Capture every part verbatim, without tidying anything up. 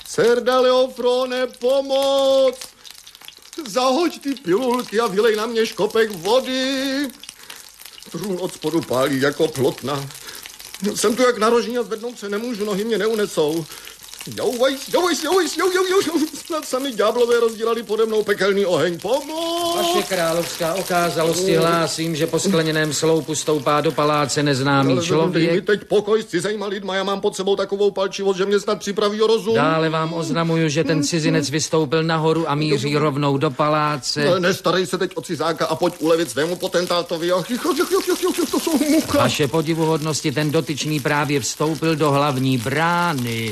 Serdaleofrone, pomoc! Zahoď ty pilulky a vylej na mě škopek vody. Trůn od spodu pálí jako plotna. Jsem tu jak narožní a zvednout se nemůžu, nohy mě neunesou. Jouvej, jouvej, jouvej, jouvej, jouvej, snad sami ďáblové rozdělali pode mnou pekelný oheň. Pomoc! Vaše královská okázalosti, hlásím, že po skleněném sloupu stoupá do paláce neznámý ale člověk. mi teď pokoj s cizejma lidma, já mám pod sebou takovou palčivost, že mě snad připraví o rozum. Dále vám oznamuju, že ten cizinec vystoupil nahoru a míří rovnou do paláce. No, nestarej se teď o cizáka a pojď ulevit svému potentátovi. To jsou mucha. Vaše podivuhodnosti, ten dotyčný právě vstoupil do hlavní brány.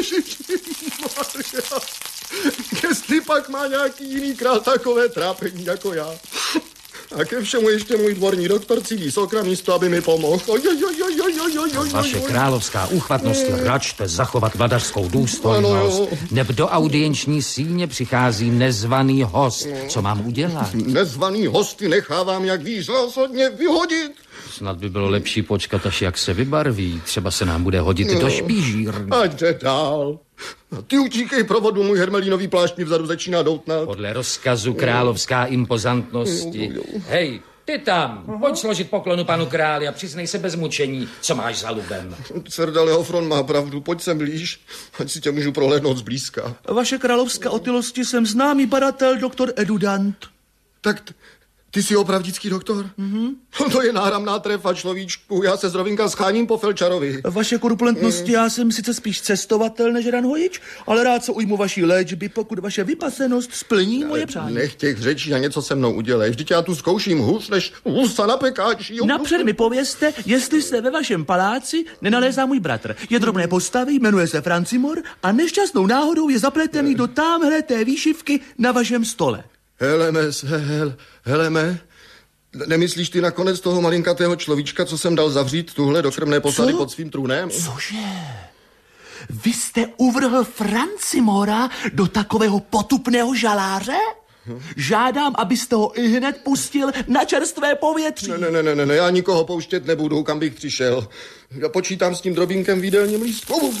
Ježišmarja, jestli pak má nějaký jiný král takové trápení jako já. A ke všemu ještě můj dvorní doktor cílí sokra místo, aby mi pomohl. Oj, oj, oj, oj, oj, oj, oj, Vaše královská úchvatnost, račte zachovat vladařskou důstojnost. Neb do audienční síně přichází nezvaný host. Co mám udělat? Nezvaný hosty nechávám, jak víš, rozhodně vyhodit. Snad by bylo lepší počkat, až jak se vybarví. Třeba se nám bude hodit no. do špížírny. Ať jde dál. Ty utíkej provodu, můj hermelínový plášť mi vzadu začíná doutnat. Podle rozkazu královská impozantnosti. Hej, ty tam, pojď složit poklonu panu králi a přiznej se bez mučení, co máš za lubem. Serdaleofron má pravdu, pojď sem blíž, ať si tě můžu prohlédnout zblízka. Vaše královská otylosti, jsem známý badatel doktor Edudant. Tak t- ty jsi opravdický doktor? Mm-hmm. To je náramná trefa, človíčku, já se z rovinka scháním po Felčarovi. Vaše korpulentnosti, já jsem sice spíš cestovatel než ranhojič, ale rád se ujmu vaší léčby, pokud vaše vypasenost splní moje přání. Nech těch řečí a něco se mnou udělej. Vždyť já tu zkouším hůř než husa na pekáči. Napřed mi povězte, jestli se ve vašem paláci nenalézá můj bratr. Je drobné postavy, jmenuje se Francimor a nešťastnou náhodou je zapletený do támhle té výšivky na vašem stole. Heleme, hel, heleme, nemyslíš ty nakonec toho malinkatého človíčka, co jsem dal zavřít tuhle do krmné posady pod svým trůnem? Cože? Vy jste uvrhl Francimora do takového potupného žaláře? Žádám, abyste ho i hned pustil na čerstvé povětří. Ne, ne, ne, ne, ne, já nikoho pouštět nebudu, kam bych přišel. Já počítám s tím drobínkem v jídelním lístku.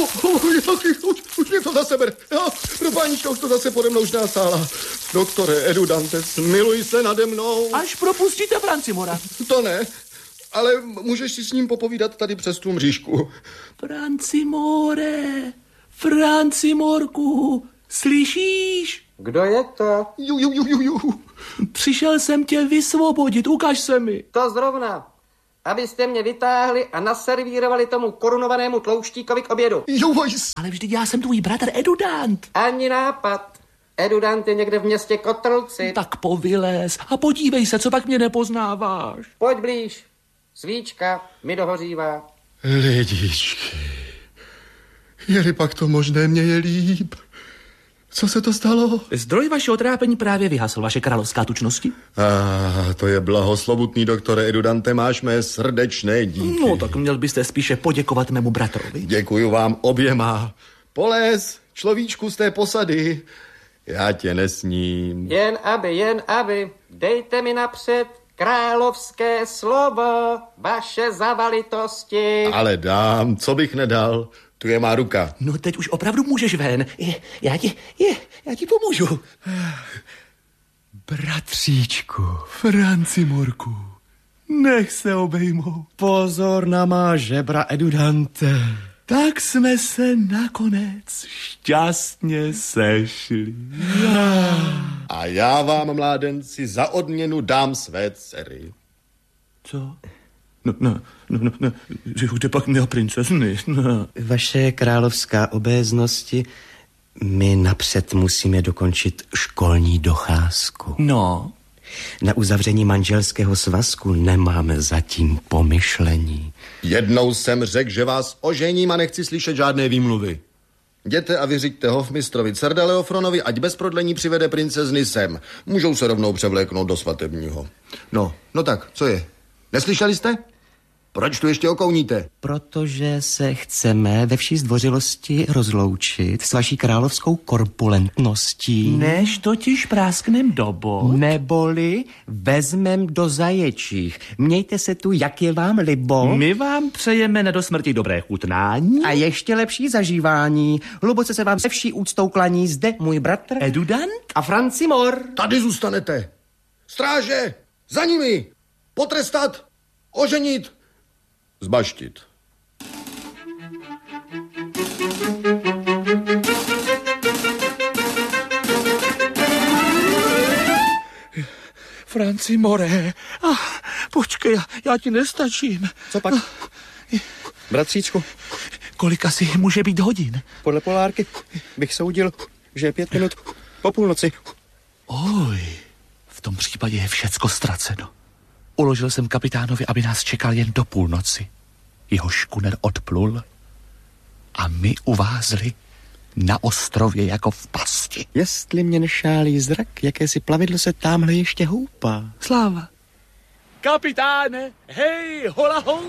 Už mě to zase bere. Pro pánička, už to zase pode mnou už násála. Doktore Edudante, smiluj se nade mnou. Až propustíte Francimora. To ne, ale můžeš si s ním popovídat tady přes tu mřížku. Francimore, Francimorku, slyšíš? Kdo je to? Ju, ju, ju, ju, ju. Přišel jsem tě vysvobodit, ukaž se mi. To zrovna. Abyste mě vytáhli a naservírovali tomu korunovanému tlouštíkovi k obědu. Jo, ale vždyť já jsem tvůj bratr Edudant. Ani nápad. Edudant je někde v městě Kotrlci. Tak povylez a podívej se, co pak mě nepoznáváš. Pojď blíž. Svíčka mi dohořívá. Lidičky, je-li pak to možné, mě je líp. Co se to stalo? Zdroj vašeho trápení právě vyhasl, vaše královská tučnosti. Ah, to je blahoslovutný, doktore Edudante, máš mé srdečné díky. No, tak měl byste spíše poděkovat mému bratrovi. Děkuju vám oběma. Polez, človíčku z té posady. Já tě nesním. Jen aby, jen aby. Dejte mi napřed královské slovo, vaše zavalitosti. Ale dám, co bych nedal. Tu je má ruka. No teď už opravdu můžeš ven. Je, já ti, je, já ti pomůžu. Bratříčku, Francimorku, nech se obejmou. Pozor na má žebra, Edudante. Tak jsme se nakonec šťastně sešli. A já vám, mládenci, za odměnu dám své dcery. Co? No, no, no, no, no, kde pak měl princezny? No. Vaše královská obéznosti, my napřed musíme dokončit školní docházku. No. Na uzavření manželského svazku nemáme zatím pomyšlení. Jednou jsem řekl, že vás ožením a nechci slyšet žádné výmluvy. Jděte a vyřiďte hofmistrovi Serdaleofronovi, ať bez prodlení přivede princezny sem. Můžou se rovnou převléknout do svatebního. No, no tak, co je? Neslyšeli jste? Proč tu ještě okouníte? Protože se chceme ve vší zdvořilosti rozloučit s vaší královskou korpulentností. Než totiž prásknem do bod. Neboli vezmem do zaječích. Mějte se tu, jak je vám libo. My vám přejeme na do smrti dobré chutnání. A ještě lepší zažívání. Hluboce se vám se vší úctou klaní zde můj bratr Edudant a Francimor. Tady zůstanete. Stráže, za nimi. Potrestat, oženit, zbaštit. Francimore, ah, počkej, já, já ti nestačím. Co pak? Bratříčku, Kolik asi může být hodin? podle polárky bych soudil, že je pět minut po půlnoci. Oj, v tom případě je všecko ztraceno. Uložil jsem kapitánovi, aby nás čekal jen do půlnoci. Jeho škuner odplul a my uvázli na ostrově jako v pasti. Jestli mě nešálí zrak, jakési plavidlo se támhle ještě houpá. Sláva. Kapitáne, hej, hola hou.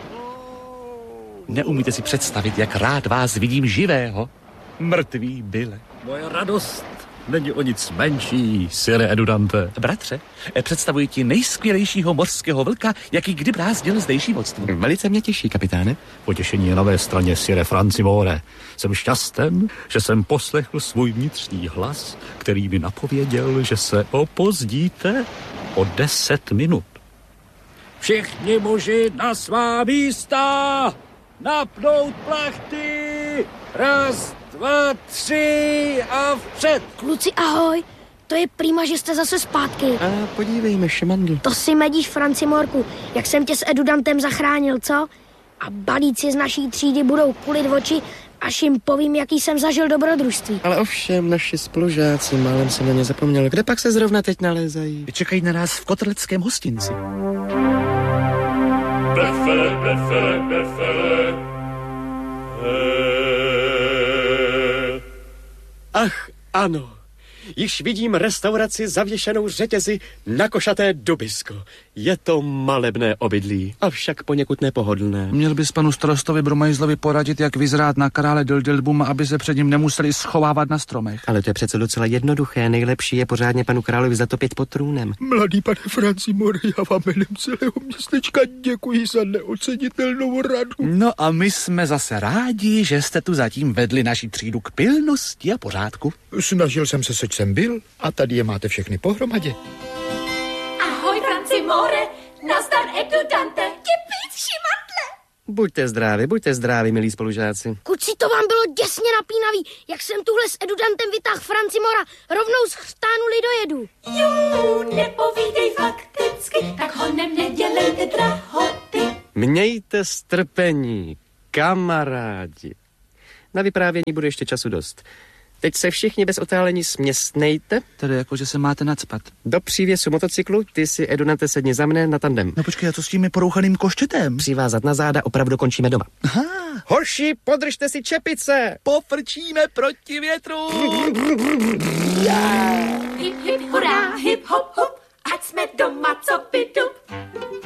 Neumíte si představit, jak rád vás vidím živého. Mrtvý byle. Moje radost není o nic menší, sire Edudante. Bratře, představuji ti nejskvělejšího mořského vlka, jaký kdy brázdil zdejší vodstvo. Velice mě těší, kapitáne. Potěšení je na mé straně, sire Francimore. Jsem šťasten, že jsem poslechl svůj vnitřní hlas, který mi napověděl, že se opozdíte o deset minut. Všichni muži na svá místa! Napnout plachty! Raz, dva, tři a vpřed! Kluci, ahoj. To je prima, že jste zase zpátky. A podívejme, šemandl. To si medíš, Francimorku, jak jsem tě s Edudantem zachránil, co? A balíci z naší třídy budou kulit oči, až jim povím, jaký jsem zažil dobrodružství. Ale ovšem, naši spolužáci, málem jsem na ně zapomněl. Kde pak se zrovna teď nalézají? Čekají na nás v kotrleckém hostinci. Befele, befele, befele. Eh. Ach, ano. Již vidím restauraci zavěšenou řetězy na košaté dubisko. Je to malebné obydlí, avšak poněkud nepohodlné. Měl bys panu starostovi Brumajzlovi poradit, jak vyzrát na krále Dildilbum, aby se před ním nemuseli schovávat na stromech. Ale to je přece docela jednoduché. Nejlepší je pořádně panu královi zatopit pod trůnem. Mladý pane Francimore, já vám jménem celého městečka děkuji za neocenitelnou radu. No a my jsme zase rádi, že jste tu zatím vedli naši třídu k pilnosti a pořádku. Snažil jsem se, seč jsem byl, a tady je máte všechny pohromadě. Ahoj, Francimore, nazdar Edudante, těpíc šimandle. Buďte zdraví, buďte zdraví, milí spolužáci. Kuci, to vám bylo děsně napínavý, jak jsem tuhle s Edudantem vytáhl Francimora rovnou z chřtánu lidojedu. Jo, nepovídej fakticky, tak honem nedělejte drahoty. Mějte strpení, kamarádi. Na vyprávění bude ještě času dost. Teď se všichni bez otálení směstnejte. Tedy jako, že se máte nacpat. Do přívěsu motocyklu, ty si, Edunante, sedni za mne na tandem. No počkej, a co s tím porouchaným koštětem? Přivázat na záda, opravdu končíme doma. Aha. Hoši, podržte si čepice! Pofrčíme proti větru! Hip, hip, hurá, hip, hop, hop, ať jsme doma, co by dup.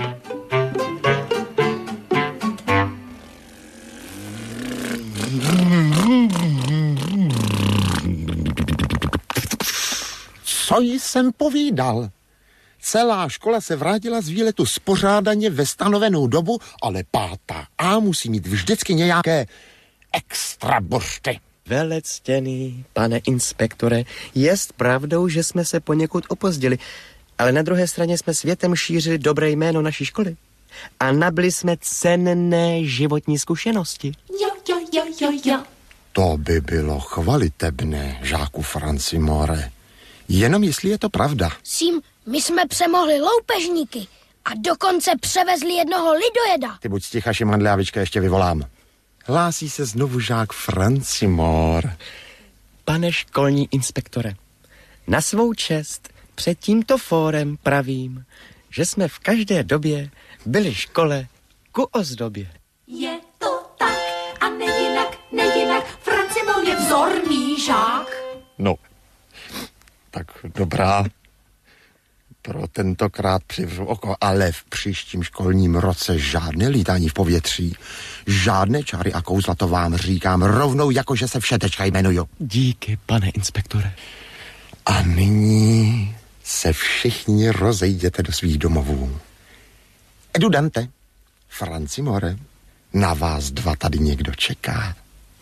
Co jsem povídal? Celá škola se vrátila z výletu spořádaně ve stanovenou dobu, ale pátá A musí mít vždycky nějaké extra buršty. Velectěný, pane inspektore, jest pravdou, že jsme se poněkud opozdili, ale na druhé straně jsme světem šířili dobré jméno naší školy a nabili jsme cenné životní zkušenosti. Jo, jo, jo, jo, jo. To by bylo chvalitebné, žáku Francimore. Jenom jestli je to pravda. Sím, my jsme přemohli loupežníky a dokonce převezli jednoho lidojeda. Ty buď sticha, šimandle, a vyčka, ještě vyvolám. Hlásí se znovu žák Francimore. Pane školní inspektore, na svou čest před tímto fórem pravím, že jsme v každé době byli škole ku ozdobě. Je to tak a nejinak, nejinak, Francimor je vzorný žák. No, tak dobrá. Pro tentokrát přivřu oko, ale v příštím školním roce žádné lítání v povětří, žádné čáry a kouzla, to vám říkám rovnou, jakože se všetečka jmenuju. Díky, pane inspektore. A nyní se všichni rozejděte do svých domovů. Edudante, Francimore, na vás dva tady někdo čeká.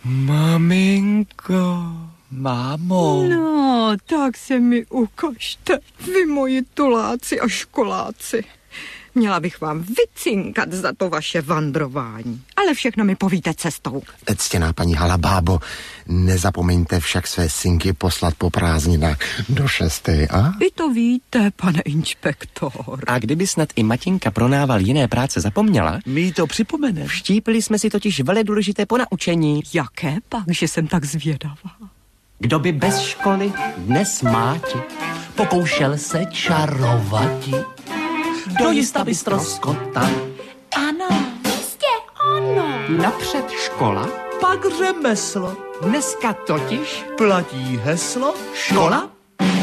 Maminko. Mámo. No, tak se mi ukažte, vy moji tuláci a školáci. Měla bych vám vycinkat za to vaše vandrování, ale všechno mi povíte cestou. Ctěná paní Halabábo, nezapomeňte však své synky poslat po prázdninách do šesté, a? Vy to víte, pane inspektor. A kdyby snad i Matěnka pro nával jiné práce zapomněla, mi to připomene. Vštípili jsme si totiž vele důležité ponaučení. Jaké pak, že jsem tak zvědavá? Kdo by bez školy dnes máti Pokoušel se čarovati, dojista by ztroskotal. Ano, jistě ano. napřed škola, Pak řemeslo, dneska totiž platí heslo, škola,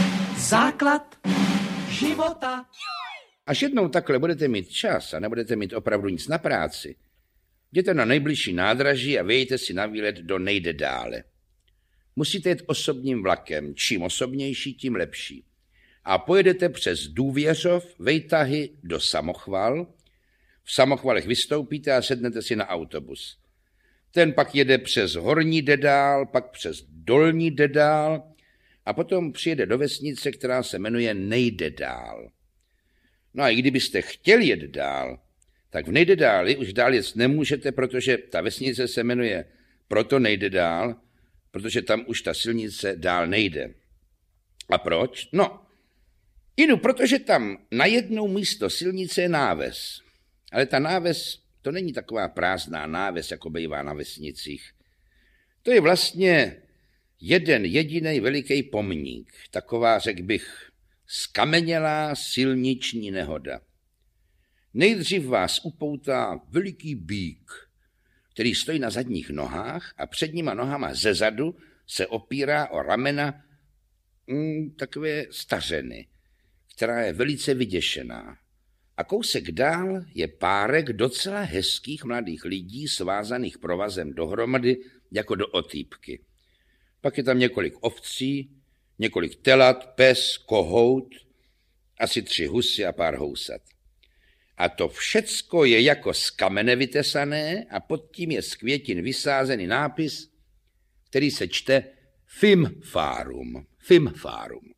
základ života. Až jednou takhle budete mít čas a nebudete mít opravdu nic na práci, jděte na nejbližší nádraží a vyjďte si na výlet do nejde dále. Musíte jet osobním vlakem, čím osobnější, tím lepší. A pojedete přes Důvěřov, Vejtahy do Samochval. V Samochvalech vystoupíte a sednete si na autobus. Ten pak jede přes Horní Dedál, pak přes Dolní Dedál a potom přijede do vesnice, která se jmenuje Nejde dál. No a i kdybyste chtěli jet dál, tak v Nejde dáli už dál jet nemůžete, protože ta vesnice se jmenuje Proto nejde dál, protože tam už ta silnice dál nejde. A proč? No, inu, protože tam na jednou místo silnice je náves. Ale ta náves, to není taková prázdná náves, jako bývá na vesnicích. To je vlastně jeden jediný veliký pomník, taková, řekl bych, skamenělá silniční nehoda. Nejdřív vás upoutá veliký býk, který stojí na zadních nohách a předníma nohama zezadu se opírá o ramena mm, takové stařeny, která je velice vyděšená. A kousek dál je párek docela hezkých mladých lidí svázaných provazem dohromady jako do otýpky. Pak je tam několik ovcí, několik telat, pes, kohout, asi tři husy a pár housat. A to všecko je jako z kamene vytesané a pod tím je z květin vysázený nápis, který se čte Fimfarum. Fimfarum.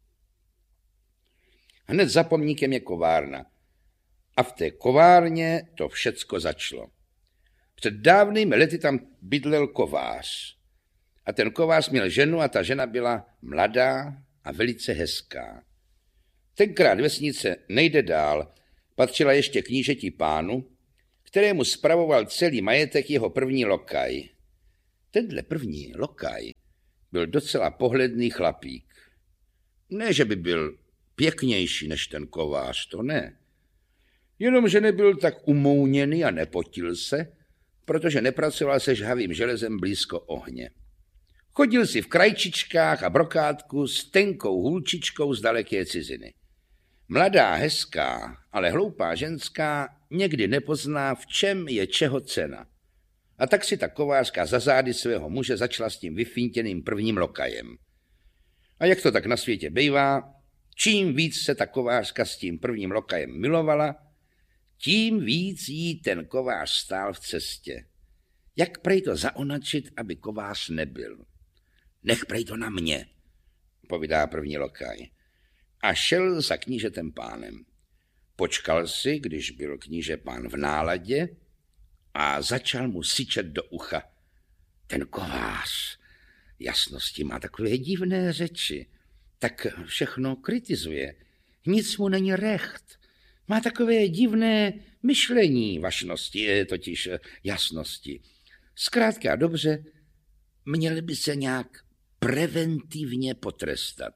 Hned za pomníkem je kovárna. A v té kovárně to všecko začalo. Před dávnými lety tam bydlel kovář. A ten kovář měl ženu a ta žena byla mladá a velice hezká. Tenkrát vesnice Nejde dál patřila ještě knížeti pánu, kterému spravoval celý majetek jeho první lokaj. Tenhle první lokaj byl docela pohledný chlapík. Ne, že by byl pěknější než ten kovář, to ne. Jenomže nebyl tak umouněný a nepotil se, protože nepracoval se žhavým železem blízko ohně. Chodil si v krajčičkách a brokátku s tenkou hůlčičkou z daleké ciziny. Mladá, hezká, ale hloupá ženská někdy nepozná, v čem je čeho cena. A tak si ta kovářka za zády svého muže začala s tím vyfíntěným prvním lokajem. A jak to tak na světě bývá, čím víc se ta kovářka s tím prvním lokajem milovala, tím víc jí ten kovář stál v cestě. Jak prej to zaonačit, aby kovář nebyl? Nech prej to na mě, povídá první lokaj. A šel za knížetem pánem. Počkal si, když byl kníže pán v náladě a začal mu syčet do ucha. Ten kovář jasnosti má takové divné řeči, tak všechno kritizuje. Nic mu není recht. Má takové divné myšlení vašnosti, totiž jasnosti. Zkrátka dobře, měl by se nějak preventivně potrestat.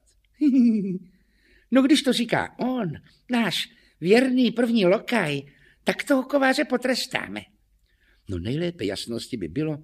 No když to říká on, náš věrný první lokaj, tak toho kováře potrestáme. No nejlépe jasnosti by bylo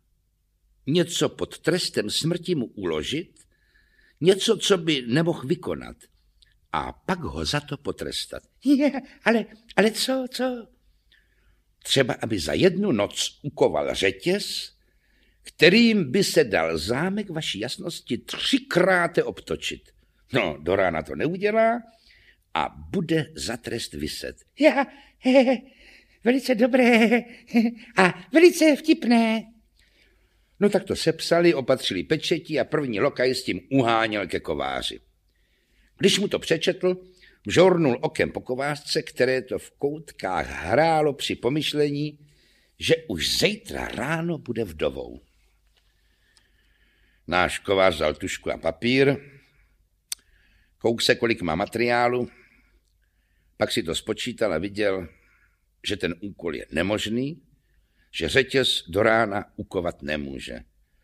něco pod trestem smrti mu uložit, něco, co by nemohl vykonat. a pak ho za to potrestat. Je, ale, ale co, co? Třeba, aby za jednu noc ukoval řetěz, kterým by se dal zámek vaší jasnosti třikrát obtočit. No, do rána to neudělá a bude za trest viset. Já, he, he, velice dobré a velice vtipné. No tak to sepsali, opatřili pečetí a první lokaj s tím uháněl ke kováři. Když mu to přečetl, vžornul okem po kovářce, které to v koutkách hrálo při pomyšlení, že už zítra ráno bude vdovou. Náš kovář vzal tužku a papír, kouk se, kolik má materiálu, pak si to spočítal a viděl, že ten úkol je nemožný, že řetěz do rána ukovat nemůže.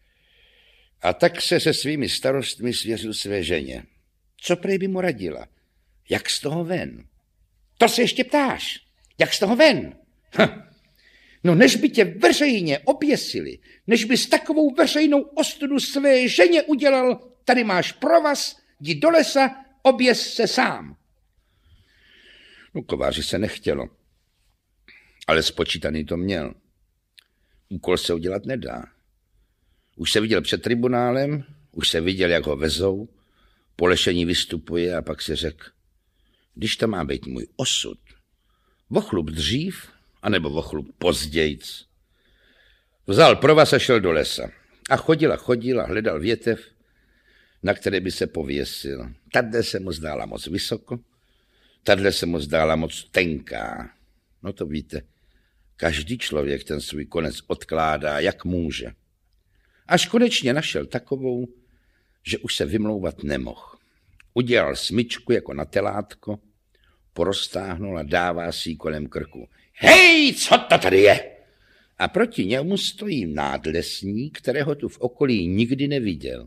A tak se se svými starostmi svěřil své ženě. Co prej by mu radila? Jak z toho ven? To se ještě ptáš. Jak z toho ven? Hm. No než by tě veřejně oběsili, než bys takovou veřejnou ostudu své ženě udělal, tady máš provaz, jdi do lesa, oběs se sám. No kováři se nechtělo, ale spočítaný to měl. Úkol se udělat nedá. Už se viděl před tribunálem, už se viděl, jak ho vezou, po lešení vystupuje a pak si řekl, když to má být můj osud, vochlup dřív, anebo vochlup pozdějc. Vzal provaz a šel do lesa. A chodil a chodil a hledal větev, na které by se pověsil. Tadle se mu zdála moc vysoko, tadle se mu zdála moc tenká. No to víte, každý člověk ten svůj konec odkládá, jak může. Až konečně našel takovou, že už se vymlouvat nemohl. Udělal smyčku jako na telátko, poroztáhnul a dává si ji kolem krku. Hej, co to tady je? A proti němu stojí nádlesník, kterého tu v okolí nikdy neviděl.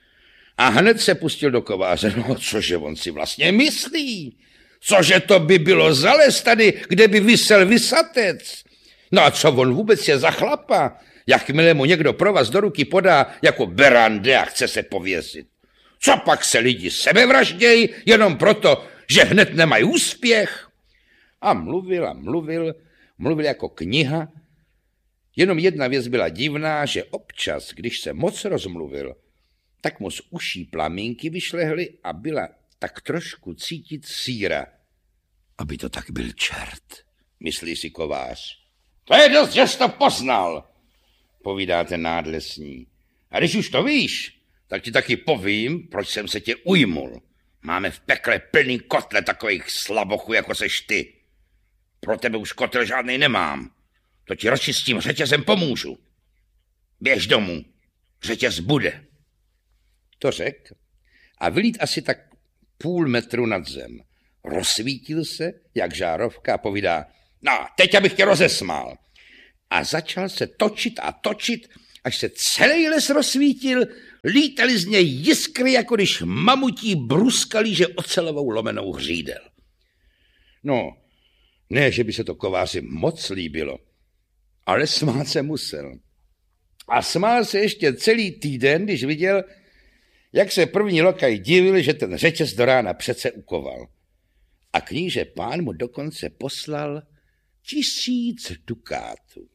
A hned se pustil do kováře. No, cože on si vlastně myslí? Cože to by bylo za les tady, kde by visel visatec? No a co on vůbec je za chlapa? Jakmile mu někdo provaz do ruky podá jako berande a chce se pověsit. Co pak se lidi sebevraždějí jenom proto, že hned nemají úspěch? A mluvil a mluvil, mluvil jako kniha. Jenom jedna věc byla divná, že občas, když se moc rozmluvil, tak mu z uší plamínky vyšlehly a byla tak trošku cítit síra. Aby to tak byl čert, myslí si kovář. To je dost, že jsi to poznal, povídá ten nádlesní. A když už to víš, tak ti taky povím, proč jsem se tě ujmul. Máme v pekle plný kotle takových slabochů, jako seš ty. Pro tebe už kotel žádnej nemám. To ti radši s tím řetězem pomůžu. Běž domů, řetěz bude. To řekl a vylít asi tak půl metru nad zem. Rozsvítil se, jak žárovka a povídá, no, teď abych tě rozesmál. A začal se točit a točit, až se celý les rozsvítil, lítali z něj jiskry, jako když mamutí bruskali, že ocelovou lomenou hřídel. No, ne, že by se to kováři moc líbilo, ale smát se musel. A smál se ještě celý týden, když viděl, jak se první lokaj divil, že ten řetěz do rána přece ukoval. A kníže pán mu dokonce poslal tisíc dukátů.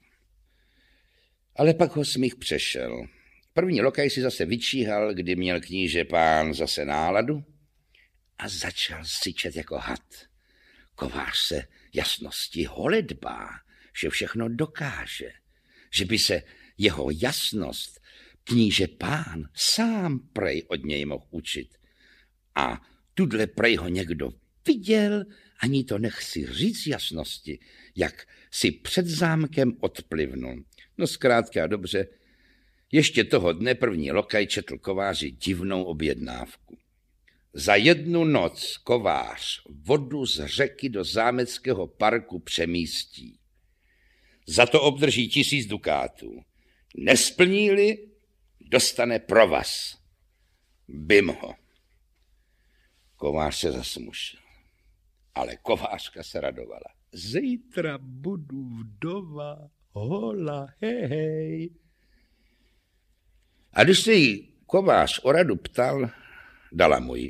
Ale pak ho smích přešel. První lokaj si zase vyčíhal, kdy měl kníže pán zase náladu a začal syčet jako had. Kovář se jasnosti holedbá, že všechno dokáže, že by se jeho jasnost kníže pán sám prej od něj mohl učit. A tudle prej ho někdo viděl, ani to nechci říct jasnosti, jak si před zámkem odplivnul. No zkrátka dobře, ještě toho dne první lokaj četl kováři divnou objednávku. Za jednu noc kovář vodu z řeky do zámeckého parku přemístí. Za to obdrží tisíc dukátů. Nesplní-li, dostane provaz. Bym ho. Kovář se zasmušil. Ale kovářka se radovala. Zítra budu vdova, hola, hej, hej. A když se jí kovář o radu ptal, dala mu ji.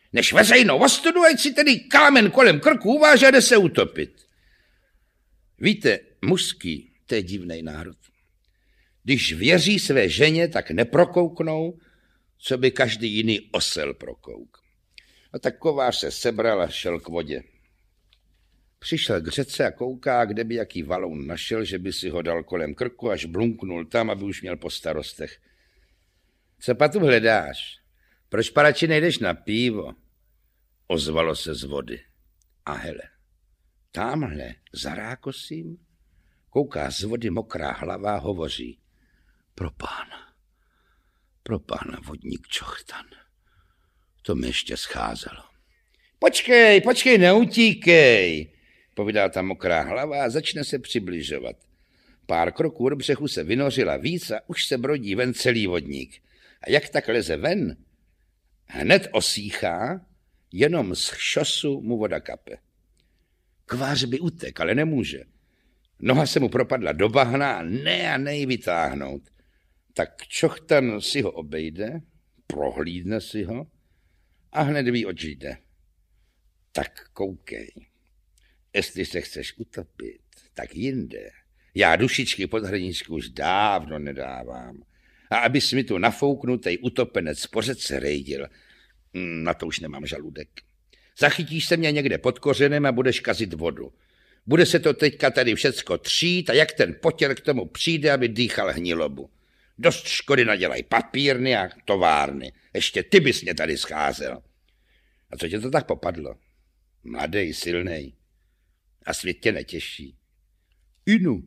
než veřejnou ostudu, ať si tedy kámen kolem krku uváže a jde se utopit. Víte, mužský, to je divnej národ. Když věří své ženě, tak neprokouknou, co by každý jiný osel prokouk. A tak kovář se sebral a šel k vodě. Přišel k řece a kouká, kde by jaký valoun našel, že by si ho dal kolem krku, až blunknul tam, aby už měl po starostech. Co pa tu hledáš? Proč pa radši nejdeš na pivo? Ozvalo se z vody. A hele, támhle za rákosím kouká z vody mokrá hlava a hovoří. Pro pána, pro pána vodník Čochtan. To mi ještě scházelo. Počkej, počkej, neutíkej, povídá ta mokrá hlava a začne se přibližovat. Pár kroků do břehu se vynořila víc a už se brodí ven celý vodník. A jak tak leze ven, hned osíchá, jenom z šosu mu voda kape. Kvář by utek, ale nemůže. Noha se mu propadla do bahna a ne a nej vytáhnout. Tak Čochtan si ho obejde, prohlídne si ho a hned ví, oč jde. Tak koukej, jestli se chceš utopit, tak jinde. Já dušičky pod hrníčku už dávno nedávám. A abys mi tu nafouknutej utopenec po řece rejdil, na to už nemám žaludek. Zachytíš se mě někde pod kořenem a budeš kazit vodu. Bude se to teďka tady všecko třít a jak ten potěr k tomu přijde, aby dýchal hnilobu. Dost škody nadělají papírny a továrny. Ještě ty bys mě tady scházel. A co tě to tak popadlo? Mladej, silnej. A svět tě netěší. Inu,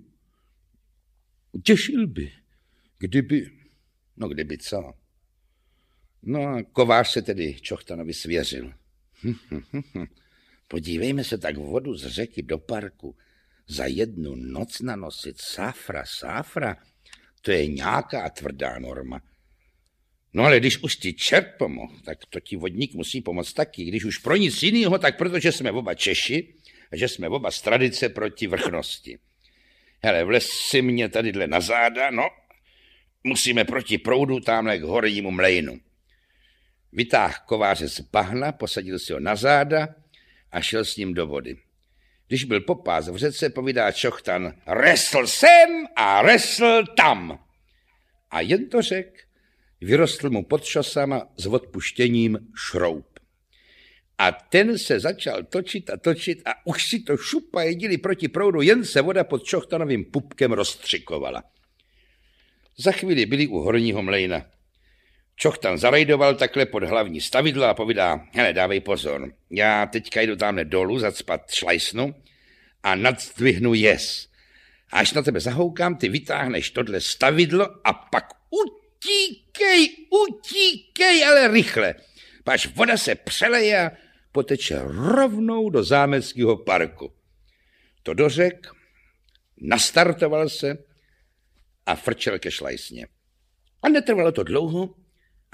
těšil by, kdyby... No kdyby co? No a kovář se tedy Čochtanovi svěřil. Hm, hm, hm. Podívejme se tak vodu z řeky do parku. Za jednu noc nanosit sáfra, sáfra, to je nějaká tvrdá norma. No ale když už ti čert pomohl, tak to ti vodník musí pomoct taky. Když už pro nic jiného, tak protože jsme oba Češi a že jsme oba z tradice proti vrchnosti. Hele, vlez si mě tadyhle na záda, no, musíme proti proudu tamhle k hornímu mlejnu. Vytáhl kováře z bahna, posadil si ho na záda a šel s ním do vody. Když byl popás v řece, povídá Čochtan, resl sem a resl tam. A jen to řek, vyrostl mu pod šosama s odpuštěním šroub. A ten se začal točit a točit a už si to šupa jedili proti proudu, jen se voda pod Čochtanovým pupkem rozstřikovala. Za chvíli byli u horního mlejna. Čochtan zarejdoval takhle pod hlavní stavidlo a povídá, hele, dávej pozor, já teďka jdu tamhle dolů zacpat šlajsnu a nadzdvihnu jes. A až na tebe zahoukám, ty vytáhneš tohle stavidlo a pak utíkej, utíkej, ale rychle. Až voda se přeleje a poteče rovnou do zámeckého parku. To dořek, nastartoval se a frčel ke šlajsně. A netrvalo to dlouho,